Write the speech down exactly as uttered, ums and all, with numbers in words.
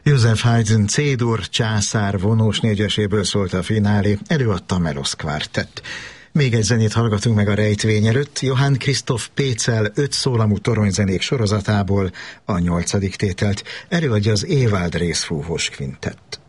József Haydn C-dur császár vonós négyeséből szólt a finálé, előadta a Melos Quartet. Még egy zenét hallgatunk meg a rejtvény előtt, Johann Christoph Pécel öt szólamú toronyzenék sorozatából a nyolcadik tételt, előadja az Ewald részfúvós kvintett.